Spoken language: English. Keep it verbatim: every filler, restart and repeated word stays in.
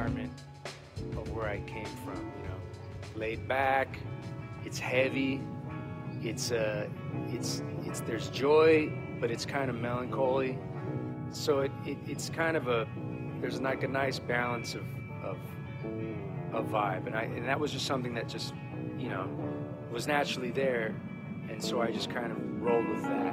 environment of where I came from, you know. Laid back, it's heavy, it's uh, it's it's there's joy, but it's kind of melancholy. So it, it it's kind of a there's like a nice balance of of of vibe, and I and that was just something that just, you know, was naturally there, and so I just kind of rolled with that.